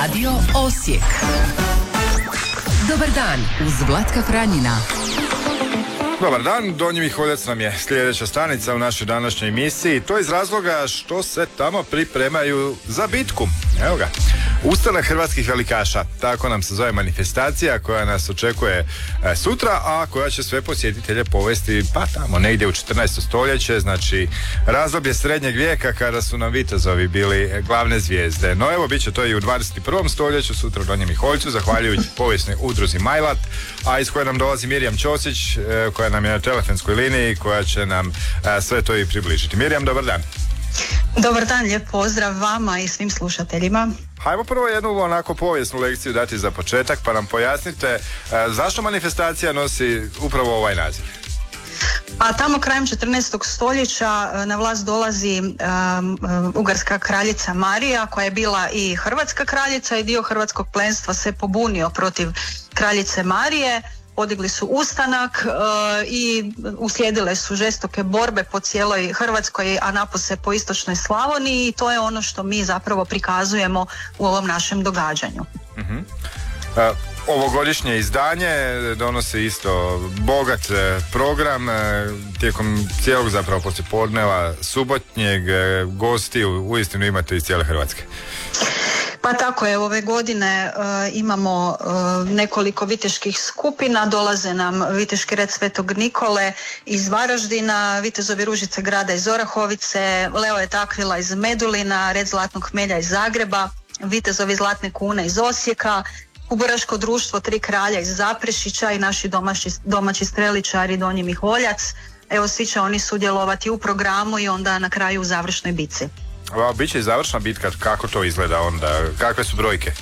Radio Osijek. Dobar dan uz Vlatka Franjina. Dobar dan, Donji Miholjac nam je sljedeća stanica u našoj današnjoj emisiji. To iz razloga što se tamo pripremaju za bitku. Evo ga. Ustanak hrvatskih velikaša, tako nam se zove manifestacija koja nas očekuje sutra, a koja će sve posjetitelje povesti pa tamo negdje u 14. stoljeće, znači razdoblje srednjeg vijeka kada su nam vitezovi bili glavne zvijezde. No evo, bit će to i u 21. stoljeću, sutra u Donjem Miholjcu, zahvaljujući povijesnoj udruzi Majlat, a iz koje nam dolazi Mirjam Ćosić, koja nam je na telefonskoj liniji, koja će nam sve to i približiti. Mirjam, dobar dan. Dobar dan, lijep pozdrav vama i svim slušateljima. Hajmo prvo jednu onako povijesnu lekciju dati za početak, pa nam pojasnite zašto manifestacija nosi upravo ovaj naziv. A tamo krajem 14. stoljeća na vlast dolazi ugarska kraljica Marija, koja je bila i hrvatska kraljica, i dio hrvatskog plemstva se pobunio protiv kraljice Marije. Podigli su ustanak i uslijedile su žestoke borbe po cijeloj Hrvatskoj, a napose po istočnoj Slavoniji, i to je ono što mi zapravo prikazujemo u ovom našem događanju. Uh-huh. Ovogodišnje izdanje donosi isto bogat program tijekom cijelog zapravo poslijepodneva subotnjeg, gosti uistinu imate iz cijele Hrvatske. Pa tako je, ove godine imamo nekoliko viteških skupina, dolaze nam viteški red Svetog Nikole iz Varaždina, vitezovi Ružice grada iz Orahovice, Leo et Aquila iz Medulina, red Zlatnog hmelja iz Zagreba, vitezovi Zlatne kune iz Osijeka, Kuburaško društvo Tri kralja iz Zaprešića i naši domaći streličari Donji Miholjac. Evo, svi će oni sudjelovati u programu i onda na kraju u završnoj bitci. Biće i završna bitka, kako to izgleda onda, kakve su brojke?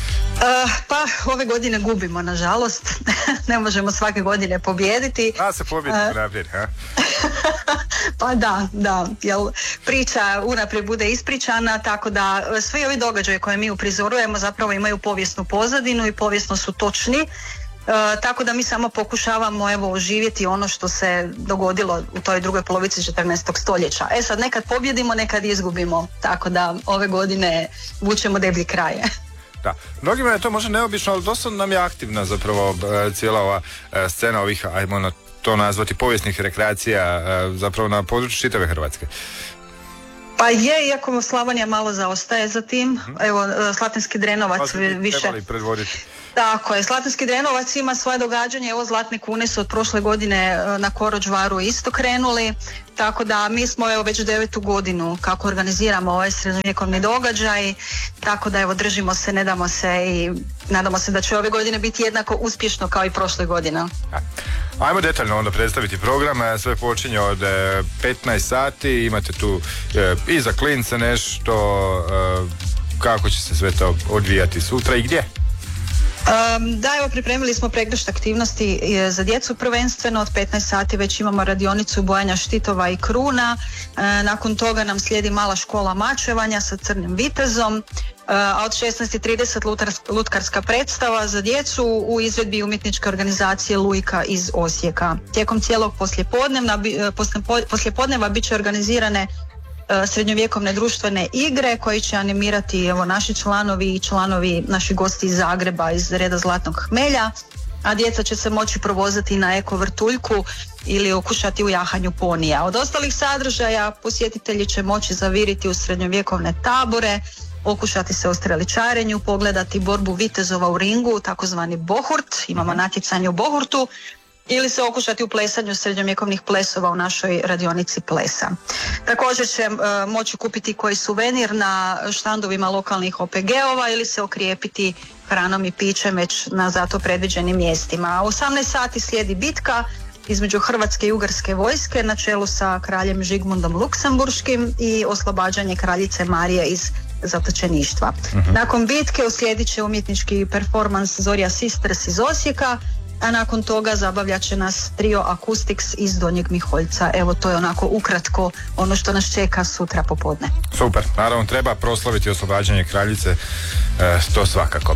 Pa ove godine gubimo, nažalost. Ne možemo svake godine pobijediti. A se pobjediti naprijed, ha? Pa da, jer priča unaprijed bude ispričana, tako da svi ovi događaji koje mi uprizorujemo zapravo imaju povijesnu pozadinu i povijesno su točni. Tako da mi samo pokušavamo oživjeti ono što se dogodilo u toj drugoj polovici 14. stoljeća. Sad nekad pobjedimo, nekad izgubimo, tako da ove godine vučemo deblji kraj. Da, mnogima je to možda neobično, ali dosta nam je aktivna zapravo cijela ova scena ovih, ajmo to nazvati, povijesnih rekreacija zapravo na području čitave Hrvatske. Pa je, iako Slavonija malo zaostaje za tim. Evo, Slatinski Drenovac više... Trebali predvoditi. Tako je, Slatinski Drenovac ima svoje događanje, evo Zlatne kune su od prošle godine na Korođvaru isto krenuli, tako da mi smo već 9. godinu kako organiziramo ovaj srednjovjekovni događaj, tako da držimo se, ne damo se i nadamo se da će ove godine biti jednako uspješno kao i prošle godine. Ajmo detaljno onda predstaviti program, sve počinje od 15 sati, imate tu i za klince nešto, kako će se sve to odvijati sutra i gdje? Pripremili smo pregršt aktivnosti za djecu prvenstveno. Od 15 sati već imamo radionicu bojanja štitova i kruna. Nakon toga nam slijedi mala škola mačevanja sa crnim vitezom. A od 16:30 lutkarska predstava za djecu u izvedbi umjetničke organizacije Lujka iz Osijeka. Tijekom cijelog poslijepodneva bit će organizirane srednjovjekovne društvene igre koji će animirati naši članovi i članovi naši gosti iz Zagreba iz reda Zlatnog hmelja, a djeca će se moći provozati na eko vrtuljku ili okušati u jahanju ponija. Od ostalih sadržaja posjetitelji će moći zaviriti u srednjovjekovne tabore, okušati se u streličarenju, pogledati borbu vitezova u ringu, takozvani bohurt, imamo natjecanje u bohurtu, ili se okušati u plesanju srednjovjekovnih plesova u našoj radionici plesa. Također će moći kupiti koji suvenir na štandovima lokalnih OPG-ova ili se okrijepiti hranom i pićem već na zato predviđenim mjestima. U 18 sati slijedi bitka između Hrvatske i Ugarske vojske na čelu sa kraljem Žigmundom Luksemburškim i oslobađanje kraljice Marije iz zatočeništva. Nakon bitke uslijedit će umjetnički performans Zorja Sisters iz Osijeka, a nakon toga zabavljat će nas trio Acoustics iz Donjeg Miholjca. Evo, to je onako ukratko ono što nas čeka sutra popodne. Super, naravno treba proslaviti oslobađanje kraljice, to svakako.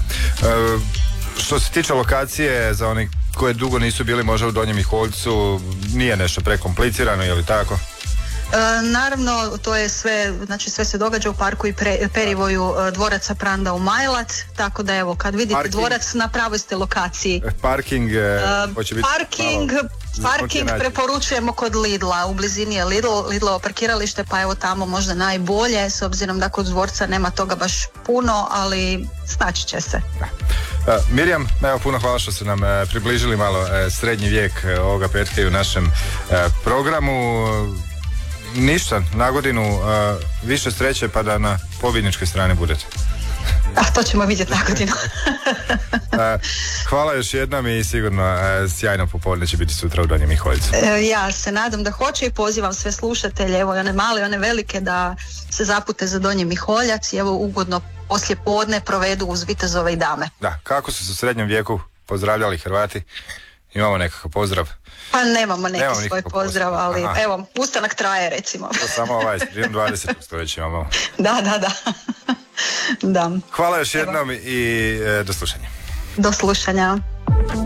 Što se tiče lokacije, za onih koje dugo nisu bili možda u Donjem Miholjcu, nije nešto prekomplicirano, je li tako? Naravno, to je sve, znači sve se događa u parku i perivoju dvoraca Pranda u Majlat, tako da evo, kad vidite dvorac, na pravoj ste lokaciji. Parking, hoće biti Parking preporučujemo kod Lidla, u blizini je Lidlovo parkiralište, pa evo tamo možda najbolje, s obzirom da kod dvorca nema toga baš puno, ali snaći će se. Mirjam, evo puno hvala što ste nam približili malo srednji vijek ovoga petka i u našem programu. Ništa, na godinu više sreće pa da na pobjedničkoj strani budete. To ćemo vidjeti na godinu. Hvala još jednom i sigurno sjajno popodne će biti sutra u Donjem Miholjcu. Ja se nadam da hoće i pozivam sve slušatelje, evo one male, one velike, da se zapute za Donji Miholjac i evo ugodno poslije podne provedu uz vitezove i dame. Da, kako su se u srednjem vijeku pozdravljali Hrvati? Imamo nekakav pozdrav? Pa nemamo neki svoj pozdrav, ali evo, ustanak traje recimo. To samo ovaj, 20. stoljeća imamo. Da. Da. Hvala još jednom i do slušanja. Do slušanja.